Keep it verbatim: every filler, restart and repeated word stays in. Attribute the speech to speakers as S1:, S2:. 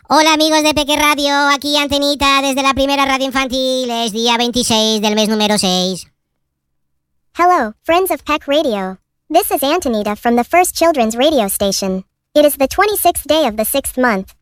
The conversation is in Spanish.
S1: Hola amigos de Peque Radio, aquí Antenita desde la primera radio infantil, es día veintiséis del mes número seis.
S2: Hello, friends of Peck Radio. This is Antonita from the first children's radio station. It is the twenty-sixth day of the sixth month,